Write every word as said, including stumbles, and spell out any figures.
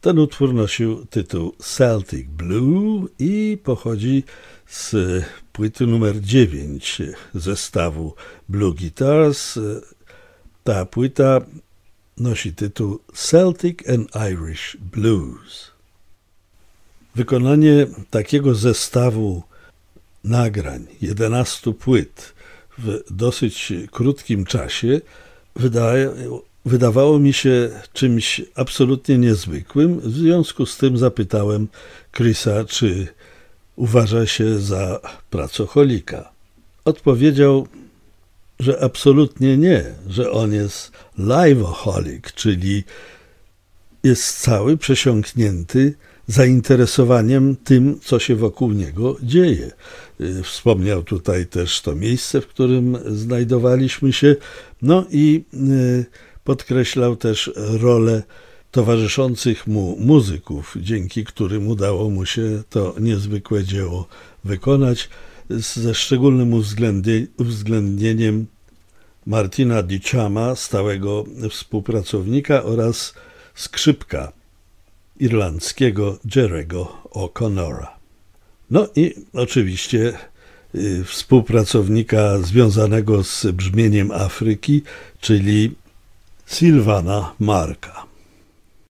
Ten utwór nosił tytuł Celtic Blue i pochodzi z płyty numer dziewięć zestawu Blue Guitars. Ta płyta nosi tytuł Celtic and Irish Blues. Wykonanie takiego zestawu nagrań, jedenastu płyt w dosyć krótkim czasie wydaje, wydawało mi się czymś absolutnie niezwykłym. W związku z tym zapytałem Chrisa, czy uważa się za pracocholika. Odpowiedział, że absolutnie nie, że on jest liveaholic, czyli jest cały przesiąknięty zainteresowaniem tym, co się wokół niego dzieje. Wspomniał tutaj też to miejsce, w którym znajdowaliśmy się, no i podkreślał też rolę towarzyszących mu muzyków, dzięki którym udało mu się to niezwykłe dzieło wykonać, ze szczególnym uwzględnieniem Martina Dichama, stałego współpracownika, oraz skrzypka irlandzkiego Jerry'ego O'Connora. No i oczywiście y, współpracownika związanego z brzmieniem Afryki, czyli Sylvana Marka.